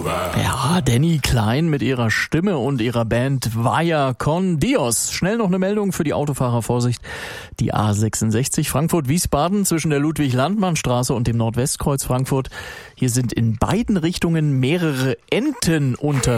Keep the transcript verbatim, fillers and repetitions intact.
Ja, Danny Klein mit ihrer Stimme und ihrer Band Vaya con Dios. Schnell noch eine Meldung für die Autofahrer. Vorsicht, die A sechsundsechzig Frankfurt-Wiesbaden zwischen der Ludwig-Landmann-Straße und dem Nordwestkreuz Frankfurt. Hier sind in beiden Richtungen mehrere Enten unter